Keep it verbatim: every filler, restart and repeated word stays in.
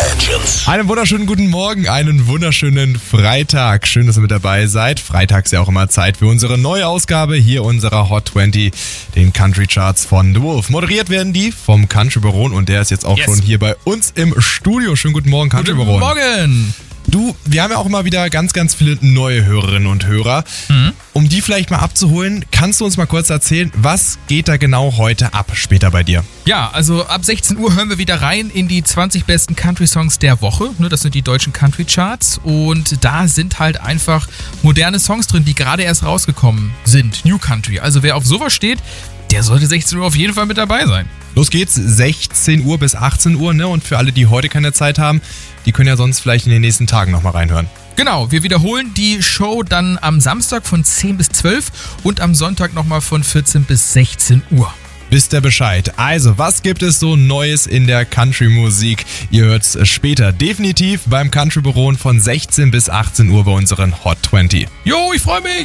Legends. Einen wunderschönen guten Morgen, einen wunderschönen Freitag. Schön, dass ihr mit dabei seid. Freitags ja auch immer Zeit für unsere neue Ausgabe hier unserer Hot zwanzig, den Country Charts von The Wolf. Moderiert werden die vom Country Baron und der ist jetzt auch yes. schon hier bei uns im Studio. Schönen guten Morgen, Country guten Baron. Guten Morgen. Du, wir haben ja auch immer wieder ganz, ganz viele neue Hörerinnen und Hörer. Mhm. Um die vielleicht mal abzuholen, kannst du uns mal kurz erzählen, was geht da genau heute ab später bei dir? Ja, also ab sechzehn Uhr hören wir wieder rein in die zwanzig besten Country-Songs der Woche. Das sind die deutschen Country-Charts und da sind halt einfach moderne Songs drin, die gerade erst rausgekommen sind. New Country. Also wer auf sowas steht, der sollte sechzehn Uhr auf jeden Fall mit dabei sein. Los geht's, sechzehn Uhr bis achtzehn Uhr, ne? Und für alle, die heute keine Zeit haben, die können ja sonst vielleicht in den nächsten Tagen nochmal reinhören. Genau, wir wiederholen die Show dann am Samstag von zehn bis zwölf und am Sonntag nochmal von vierzehn bis sechzehn Uhr. Wisst ihr Bescheid? Also, was gibt es so Neues in der Country-Musik? Ihr hört's später definitiv beim Country Baron von sechzehn bis achtzehn Uhr bei unseren Hot zwanzig. Jo, ich freue mich!